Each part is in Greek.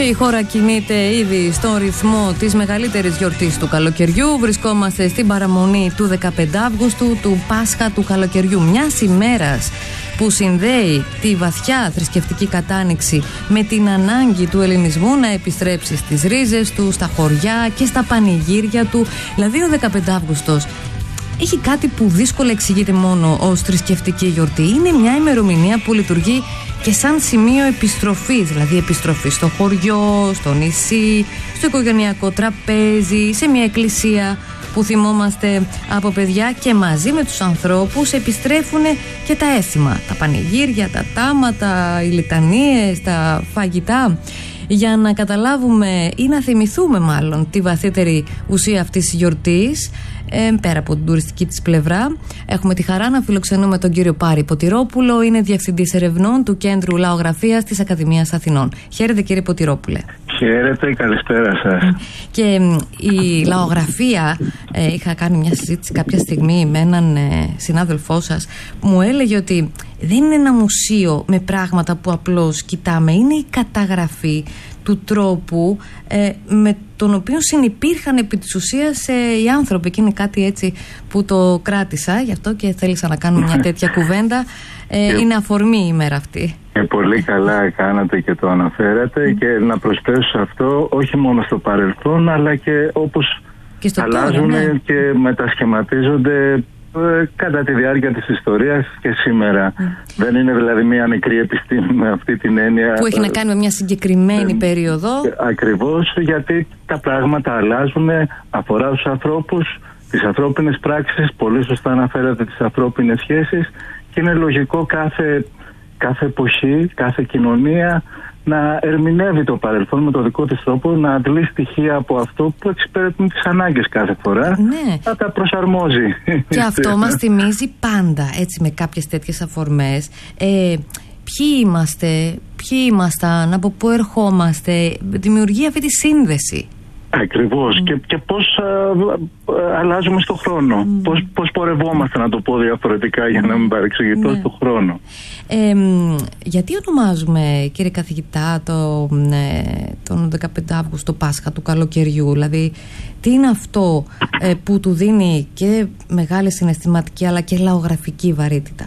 η χώρα κινείται ήδη στον ρυθμό της μεγαλύτερης γιορτής του καλοκαιριού. Βρισκόμαστε στην παραμονή του 15 Αύγουστου, του Πάσχα του καλοκαιριού. Μιας ημέρας που συνδέει τη βαθιά θρησκευτική κατάνοιξη με την ανάγκη του ελληνισμού να επιστρέψει στις ρίζες του, στα χωριά και στα πανηγύρια του. Δηλαδή ο 15 Αύγουστος έχει κάτι που δύσκολα εξηγείται μόνο ως θρησκευτική γιορτή. Είναι μια ημερομηνία που λειτουργεί και σαν σημείο επιστροφής, δηλαδή επιστροφή στο χωριό, στο νησί, στο οικογενειακό τραπέζι, σε μια εκκλησία που θυμόμαστε από παιδιά, και μαζί με τους ανθρώπους επιστρέφουν και τα έθιμα, τα πανηγύρια, τα τάματα, οι λιτανίες, τα φαγητά. Για να καταλάβουμε ή να θυμηθούμε μάλλον τη βαθύτερη ουσία αυτής της γιορτής, πέρα από την τουριστική της πλευρά, έχουμε τη χαρά να φιλοξενούμε τον κύριο Πάρη Ποτηρόπουλο. Είναι διευθυντής ερευνών του Κέντρου Λαογραφίας της Ακαδημίας Αθηνών. Χαίρετε, κύριε Ποτηρόπουλε. Χαίρετε, καλησπέρα σας. Και η λαογραφία, είχα κάνει μια συζήτηση κάποια στιγμή με έναν συνάδελφό σας που μου έλεγε ότι δεν είναι ένα μουσείο με πράγματα που απλώς κοιτάμε, είναι η καταγραφή του τρόπου με τον οποίο συνυπήρχαν επί της ουσίας οι άνθρωποι, και είναι κάτι έτσι που το κράτησα, γι' αυτό και θέλησα να κάνω μια τέτοια κουβέντα. Είναι αφορμή η ημέρα αυτή. Πολύ καλά κάνατε και το αναφέρατε, και να προσθέσω σε αυτό, όχι μόνο στο παρελθόν αλλά και όπως και αλλάζουν τώρα, ναι, και μετασχηματίζονται κατά τη διάρκεια της ιστορίας και σήμερα. Δεν είναι δηλαδή μια νεκρή επιστήμη με αυτή την έννοια που έχει να κάνει με μια συγκεκριμένη περίοδο. Ακριβώς, γιατί τα πράγματα αλλάζουν, αφορά τους ανθρώπους, τις ανθρώπινες πράξεις, πολύ σωστά αναφέρατε τις ανθρώπινες σχέσεις, και είναι λογικό κάθε εποχή, κάθε κοινωνία να ερμηνεύει το παρελθόν με το δικό της τρόπο, να αντλεί στοιχεία από αυτό που εξυπηρετούν τις ανάγκες κάθε φορά, ναι, να τα προσαρμόζει. Και αυτό μας θυμίζει πάντα, έτσι, με κάποιες τέτοιες αφορμές, ποιοι είμαστε, ποιοι ήμασταν, από πού ερχόμαστε, δημιουργεί αυτή τη σύνδεση. Ακριβώς. Και πώς αλλάζουμε στον χρόνο. Πώς πορευόμαστε, να το πω διαφορετικά για να μην παρεξηγηθώ, στον χρόνο. Γιατί ονομάζουμε, κύριε καθηγητά, τον 15 Αύγουστο Πάσχα του καλοκαιριού? Δηλαδή, τι είναι αυτό που του δίνει και μεγάλη συναισθηματική αλλά και λαογραφική βαρύτητα?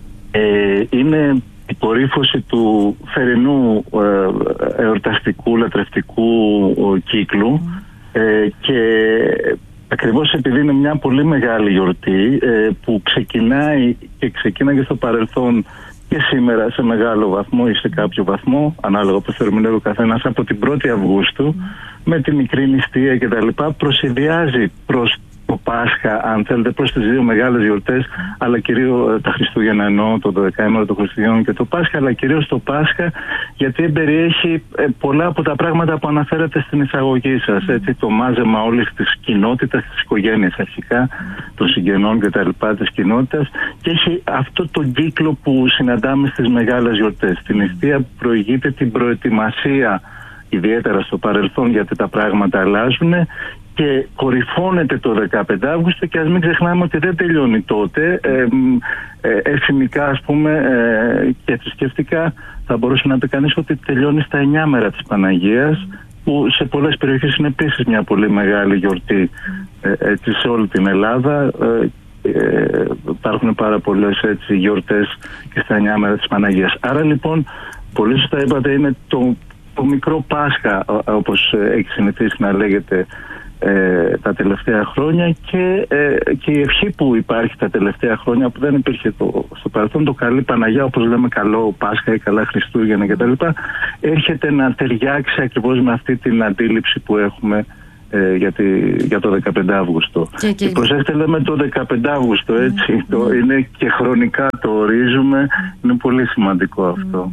Είναι η κορύφωση του θερινού εορταστικού, λατρευτικού κύκλου, και ακριβώς επειδή είναι μια πολύ μεγάλη γιορτή που ξεκινάει και ξεκίναγε στο παρελθόν και σήμερα σε μεγάλο βαθμό ή σε κάποιο βαθμό, ανάλογα πώς ερμηνεύει ο καθένας, από την 1η Αυγούστου, με τη μικρή νηστεία κτλ., προσυδειάζει προς το Πάσχα, αν θέλετε, προς τις δύο μεγάλες γιορτές, αλλά κυρίως τα Χριστούγεννα, εννοώ το 12ήμερο των Χριστουγέννων και το Πάσχα, αλλά κυρίως το Πάσχα, γιατί περιέχει πολλά από τα πράγματα που αναφέρατε στην εισαγωγή σας. Έτσι, το μάζεμα όλης της κοινότητας, της οικογένειας αρχικά, των συγγενών κτλ., της κοινότητας, και έχει αυτό τον κύκλο που συναντάμε στις μεγάλες γιορτές. Την νηστεία που προηγείται την προετοιμασία, ιδιαίτερα στο παρελθόν, γιατί τα πράγματα αλλάζουν, και κορυφώνεται το 15 Αύγουστο, και ας μην ξεχνάμε ότι δεν τελειώνει τότε. Εθνικά, ας πούμε, και θρησκευτικά θα μπορούσε να πει κανείς ότι τελειώνει στα 9 μέρα της Παναγίας, που σε πολλές περιοχές είναι επίσης μια πολύ μεγάλη γιορτή, έτσι, σε όλη την Ελλάδα. Υπάρχουν πάρα πολλές, έτσι, γιορτές και στα 9 μέρα της Παναγίας. Άρα λοιπόν, πολύ σωστά είπατε, είναι το μικρό Πάσχα, όπως έχει συνηθίσει να λέγεται τα τελευταία χρόνια, και η ευχή που υπάρχει τα τελευταία χρόνια, που δεν υπήρχε στο παρελθόν, το καλή Παναγιά, όπως λέμε καλό Πάσχα ή καλά Χριστούγεννα κτλ., έρχεται να ταιριάξει ακριβώς με αυτή την αντίληψη που έχουμε για το 15 Αύγουστο. Και προσέξτε, λέμε το 15 Αύγουστο, έτσι, είναι και χρονικά το ορίζουμε, είναι πολύ σημαντικό αυτό.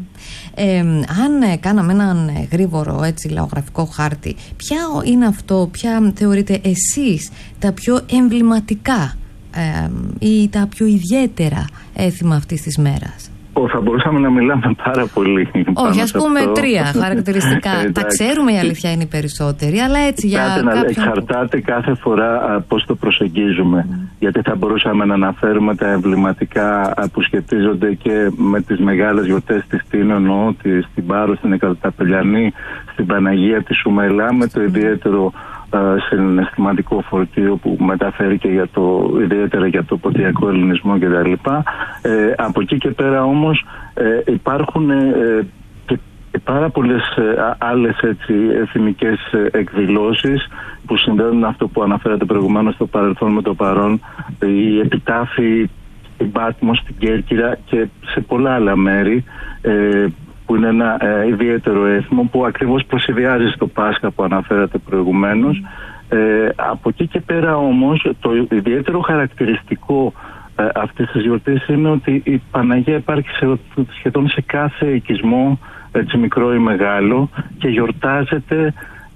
Αν κάναμε έναν γρήγορο, έτσι, λαογραφικό χάρτη, ποια είναι αυτό, ποια θεωρείτε εσείς τα πιο εμβληματικά ή τα πιο ιδιαίτερα έθιμα αυτής της μέρας? Θα μπορούσαμε να μιλάμε πάρα πολύ. Όχι, ας πούμε 3 χαρακτηριστικά. Τα ξέρουμε, η αλήθεια είναι οι περισσότεροι, αλλά έτσι για κάποιον... Εξαρτάται κάθε φορά πώς το προσεγγίζουμε. Γιατί θα μπορούσαμε να αναφέρουμε τα εμβληματικά που σχετίζονται και με τις μεγάλες γιορτές της Τίνων, στην Πάρο, στην Εκατοταπελιανή, στην Παναγία της Σουμελά, με το ιδιαίτερο συναισθηματικό φορτίο που μεταφέρει και ιδιαίτερα για το ποντιακό ελληνισμό κτλ. Από εκεί και πέρα όμως υπάρχουν και πάρα πολλές άλλες εθνικές εκδηλώσεις που συνδέουν αυτό που αναφέρατε προηγουμένως, το παρελθόν με το παρόν, η επιτάφη στην Πάτμο, στην Κέρκυρα και σε πολλά άλλα μέρη, που είναι ένα ιδιαίτερο έθιμο που ακριβώς προσυδειάζει στο Πάσχα που αναφέρατε προηγουμένως. Από εκεί και πέρα όμως το ιδιαίτερο χαρακτηριστικό αυτής της γιορτής είναι ότι η Παναγία υπάρχει σχεδόν σε κάθε οικισμό, έτσι μικρό ή μεγάλο, και γιορτάζεται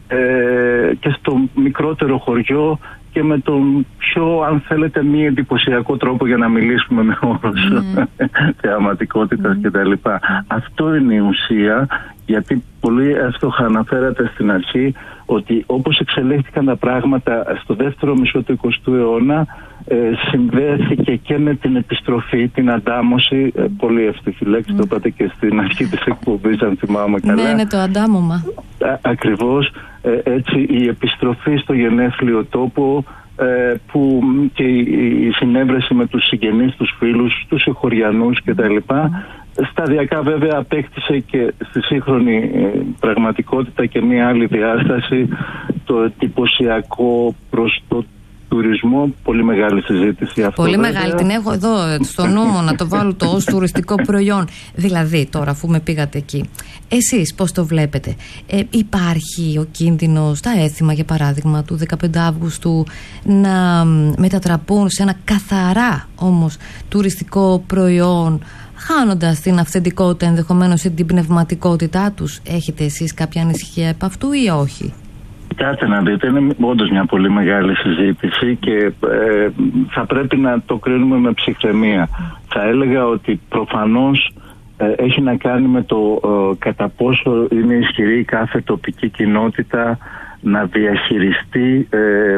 και στο μικρότερο χωριό και με τον πιο, αν θέλετε, μη εντυπωσιακό τρόπο, για να μιλήσουμε με όρους θεαματικότητας κτλ. Αυτό είναι η ουσία, γιατί πολύ εύστοχα αναφέρατε στην αρχή ότι όπως εξελίχθηκαν τα πράγματα στο δεύτερο μισό του 20ου αιώνα, συνδέθηκε και με την επιστροφή, την αντάμωση, πολύ εύστοχη λέξη, το είπατε και στην αρχή της εκπομπής, αν θυμάμαι καλά. Ναι, είναι το αντάμωμα. Ακριβώς, έτσι η επιστροφή στο γενέθλιο τόπο, που και η συνέβρεση με τους συγγενείς, τους φίλους, τους εχωριανούς κτλ. Σταδιακά βέβαια απέκτησε και στη σύγχρονη πραγματικότητα και μια άλλη διάσταση, το εντυπωσιακό προς το τουρισμό. Πολύ μεγάλη συζήτηση αυτό. Πολύ μεγάλη, την έχω εδώ στο νου μου, να το βάλω το ως τουριστικό προϊόν. Δηλαδή τώρα, αφού με πήγατε εκεί, εσείς πώς το βλέπετε? Υπάρχει ο κίνδυνος τα έθιμα, για παράδειγμα, του 15 Αύγουστου να μετατραπούν σε ένα καθαρά όμως τουριστικό προϊόν, χάνοντας την αυθεντικότητα, ενδεχομένως την πνευματικότητά τους? Έχετε εσείς κάποια ανησυχία επ' αυτού ή όχι? Κάτσε να δείτε, είναι όντως μια πολύ μεγάλη συζήτηση και θα πρέπει να το κρίνουμε με ψυχραιμία. Θα έλεγα ότι προφανώς έχει να κάνει με το κατά πόσο είναι ισχυρή κάθε τοπική κοινότητα να διαχειριστεί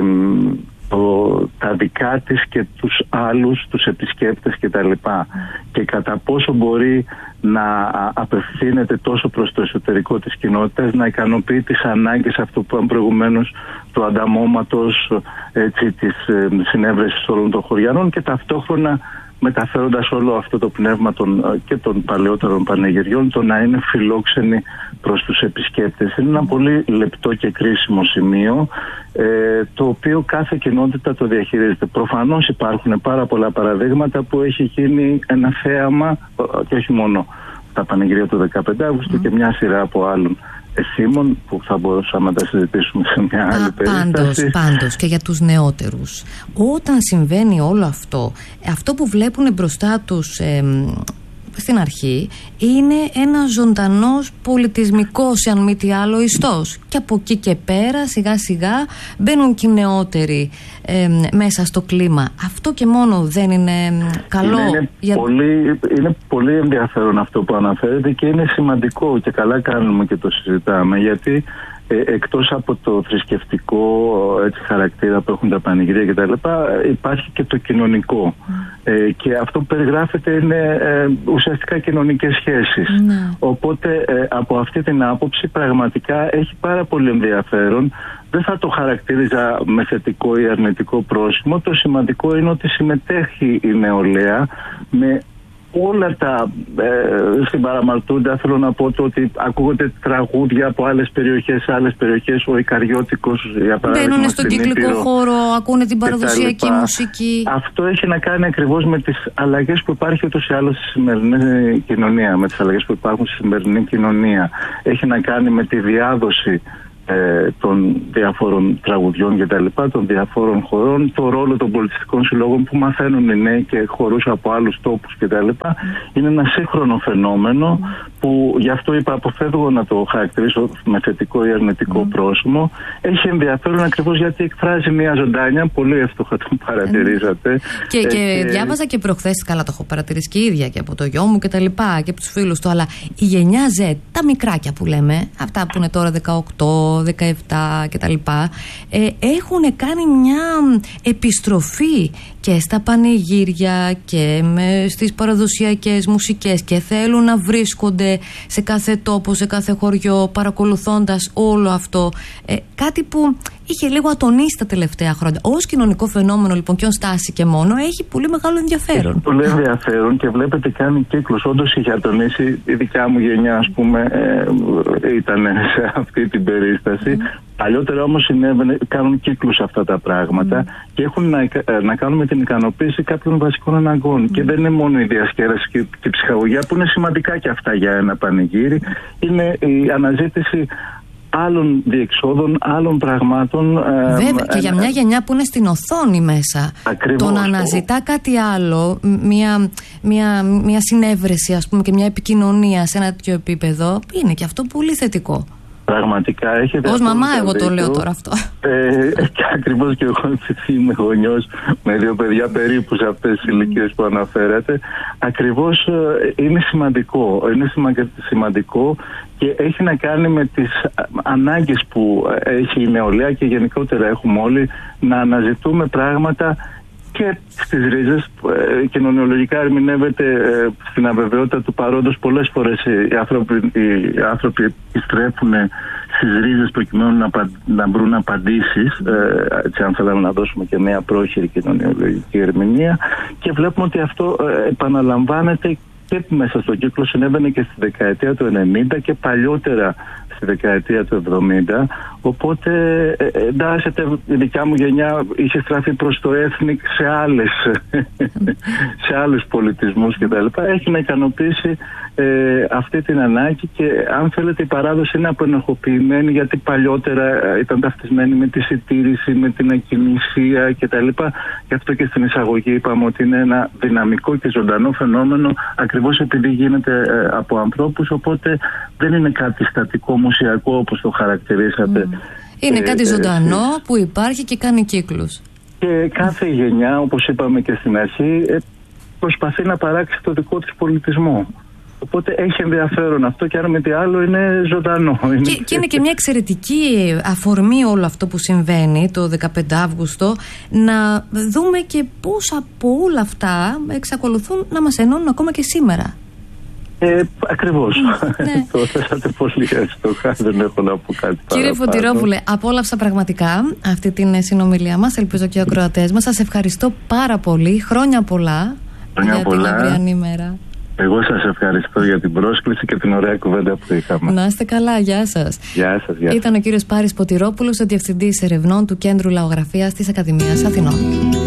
τα δικά της και τους άλλους, τους επισκέπτες κτλ. Και κατά πόσο μπορεί να απευθύνεται τόσο προς το εσωτερικό της κοινότητας, να ικανοποιεί τις ανάγκες, αυτό που είπαμε προηγουμένως, του ανταμώματος, της συνέβρεσης όλων των χωριανών, και ταυτόχρονα μεταφέροντας όλο αυτό το πνεύμα και των παλαιότερων πανηγυριών, το να είναι φιλόξενοι προς τους επισκέπτες. Είναι ένα πολύ λεπτό και κρίσιμο σημείο, το οποίο κάθε κοινότητα το διαχειρίζεται. Προφανώς υπάρχουν πάρα πολλά παραδείγματα που έχει γίνει ένα θέαμα, και όχι μόνο τα πανηγυρία του 15 Αύγουστου και μια σειρά από άλλων εθήμων που θα μπορούσαμε να τα συζητήσουμε σε μια άλλη περίπτωση. Πάντως και για τους νεότερους, όταν συμβαίνει όλο αυτό, αυτό που βλέπουν μπροστά τους στην αρχή είναι ένα ζωντανός πολιτισμικός, αν μη τι άλλο, ιστός, και από εκεί και πέρα σιγά σιγά μπαίνουν και οι νεότεροι μέσα στο κλίμα. Αυτό και μόνο δεν είναι καλό? Είναι πολύ ενδιαφέρον αυτό που αναφέρετε και είναι σημαντικό, και καλά κάνουμε και το συζητάμε, γιατί εκτός από το θρησκευτικό χαρακτήρα που έχουν τα πανηγυρία κτλ, υπάρχει και το κοινωνικό. Και αυτό που περιγράφεται είναι ουσιαστικά κοινωνικές σχέσεις. Οπότε από αυτή την άποψη πραγματικά έχει πάρα πολύ ενδιαφέρον. Δεν θα το χαρακτήριζα με θετικό ή αρνητικό πρόσημο. Το σημαντικό είναι ότι συμμετέχει η νεολαία με όλα τα στην Παραμαλτούντα. Θέλω να πω ότι ακούγονται τραγούδια από άλλες περιοχές, ο Ικαριώτικος για παράδειγμα. Μπαίνουν στον κυκλικό χώρο, ακούνε την παραδοσιακή μουσική. Αυτό έχει να κάνει ακριβώς με τις αλλαγές που υπάρχει ούτως ή άλλως στη σημερινή κοινωνία, με τις αλλαγές που υπάρχουν στη σημερινή κοινωνία. Έχει να κάνει με τη διάδοση των διαφόρων τραγουδιών κτλ., των διαφόρων χωρών, το ρόλο των πολιτιστικών συλλόγων που μαθαίνουν οι νέοι και χορούς από άλλους τόπους κτλ. Είναι ένα σύγχρονο φαινόμενο που, γι' αυτό είπα, αποφεύγω να το χαρακτηρίσω με θετικό ή αρνητικό πρόσημο. Έχει ενδιαφέρον ακριβώς γιατί εκφράζει μια ζωντάνια, πολύ εύστοχα το παρατηρήσατε. Και διάβαζα και προχθές, καλά το έχω παρατηρήσει και η ίδια και από το γιο μου και τα λοιπά και από τους φίλους του, αλλά η γενιά Z, τα μικράκια που λέμε, αυτά που είναι τώρα 18, 17 κτλ., έχουν κάνει μια επιστροφή και στα πανηγύρια και στις παραδοσιακές μουσικές και θέλουν να βρίσκονται σε κάθε τόπο, σε κάθε χωριό, παρακολουθώντας όλο αυτό. Κάτι που είχε λίγο ατονίσει τα τελευταία χρόνια. Ως κοινωνικό φαινόμενο λοιπόν και ως τάση και μόνο, έχει πολύ μεγάλο ενδιαφέρον. Έχει πολύ ενδιαφέρον και βλέπετε κάνει κύκλους. Όντως είχε ατονίσει, η δικιά μου γενιά ας πούμε ήταν σε αυτή την περίσταση. Παλιότερα όμως κάνουν κύκλους αυτά τα πράγματα και έχουν να κάνουν με την ικανοποίηση κάποιων βασικών αναγκών. Και δεν είναι μόνο η διασκέδαση και η ψυχαγωγία που είναι σημαντικά και αυτά για ένα πανηγύρι. Είναι η αναζήτηση άλλων διεξόδων, άλλων πραγμάτων. Βέβαια, και για μια γενιά που είναι στην οθόνη μέσα. Ακριβώς. Το να αναζητά κάτι άλλο, μια συνέβρεση ας πούμε και μια επικοινωνία σε ένα τέτοιο επίπεδο, είναι και αυτό πολύ θετικό. Πραγματικά έχετε. Ως μαμά, εγώ το λέω τώρα αυτό. Ακριβώς και εγώ είμαι γονιός με 2 παιδιά περίπου σε αυτές τις ηλικίες που αναφέρατε. Ακριβώς είναι σημαντικό. Είναι σημαντικό και έχει να κάνει με τις ανάγκες που έχει η νεολαία και γενικότερα έχουμε όλοι να αναζητούμε πράγματα και στις ρίζες. Κοινωνιολογικά ερμηνεύεται στην αβεβαιότητα του παρόντος. Πολλές φορές οι άνθρωποι επιστρέφουν στις ρίζες προκειμένου να βρουν απαντήσεις, έτσι, αν θέλαμε να δώσουμε και μια πρόχειρη κοινωνιολογική ερμηνεία, και βλέπουμε ότι αυτό επαναλαμβάνεται και μέσα στο κύκλο. Συνέβαινε και στη δεκαετία του 90 και παλιότερα στη δεκαετία του 70, οπότε εντάσσεται, η δικιά μου γενιά είχε στραφεί προς το ethnic σε άλλους πολιτισμούς κτλ. Έχει να ικανοποιήσει αυτή την ανάγκη και αν θέλετε η παράδοση είναι απενοχοποιημένη, γιατί παλιότερα ήταν ταυτισμένη με τη συντήρηση, με την ακινησία κτλ. Γι' αυτό και στην εισαγωγή είπαμε ότι είναι ένα δυναμικό και ζωντανό φαινόμενο, ακριβώς επειδή γίνεται από ανθρώπους, οπότε δεν είναι κάτι στατικό μουσιακό όπως το χαρακτηρίσατε. Είναι κάτι ζωντανό που υπάρχει και κάνει κύκλους. Και κάθε γενιά, όπως είπαμε και στην αρχή, προσπαθεί να παράξει το δικό της πολιτισμό. Οπότε έχει ενδιαφέρον αυτό και αν με τι άλλο είναι ζωντανό. Και είναι και μια εξαιρετική αφορμή όλο αυτό που συμβαίνει το 15 Αύγουστο, να δούμε και πώς από όλα αυτά εξακολουθούν να μας ενώνουν ακόμα και σήμερα. Ακριβώς. Το θέσατε πολύ εύστοχα, δεν έχω να πω κάτι. Κύριε Φωτειρόπουλε, απόλαυσα πραγματικά αυτή την συνομιλία μας. Ελπίζω και οι ακροατές μας. Σας ευχαριστώ πάρα πολύ. Χρόνια πολλά για την αυριανή μέρα. Εγώ σας ευχαριστώ για την πρόσκληση και την ωραία κουβέντα που είχαμε. Να είστε καλά, γεια σας. Γεια σας. Ήταν ο κύριος Πάρης Φωτειρόπουλος, ο Διευθυντής Ερευνών του Κέντρου Λαογραφίας της Ακαδημίας Αθηνών.